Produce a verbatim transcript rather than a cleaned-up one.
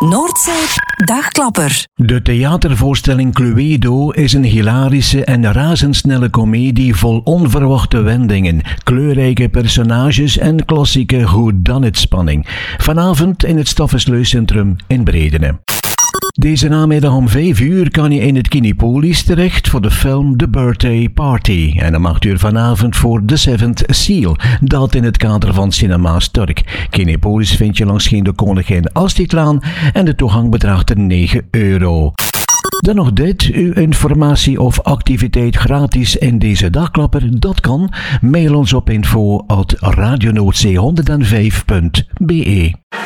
Noordzee Dagklapper. De theatervoorstelling Cluedo is een hilarische en razendsnelle komedie vol onverwachte wendingen, kleurrijke personages en klassieke whodunit-spanning. Vanavond in het Staffelsleucentrum in Bredene. Deze namiddag om vijf uur kan je in het Kinepolis terecht voor de film The Birthday Party. En om acht uur vanavond voor The Seventh Seal, dat in het kader van Cinema Turk. Kinepolis vind je langs Geen de Koningin Astridlaan en de toegang bedraagt er negen euro. Dan nog dit, uw informatie of activiteit gratis in deze dagklapper, dat kan. Mail ons op info at radionoordzee honderdvijf punt be.